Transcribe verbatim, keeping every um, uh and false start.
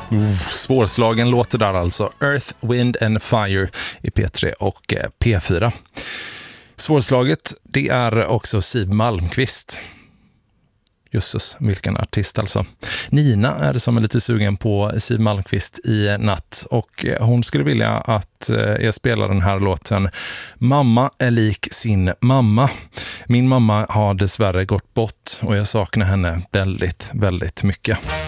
Mm, svårslagen låter där alltså. Earth, Wind and Fire i P tre och P fyra. Svårslaget, det är också Siw Malmkvist. Jösses, vilken artist alltså. Nina är det som är lite sugen på Siw Malmkvist i natt. Och hon skulle vilja att jag spelar den här låten Mamma är lik sin mamma. Min mamma har dessvärre gått bort och jag saknar henne väldigt, väldigt mycket.